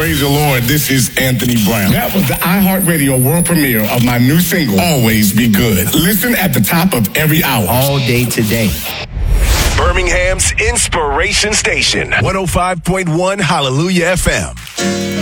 Praise the Lord, this is Anthony Brown. That was the iHeartRadio world premiere of my new single, Always Be Good. Listen at the top of every hour. All day today. Birmingham's Inspiration Station, 105.1 Hallelujah FM.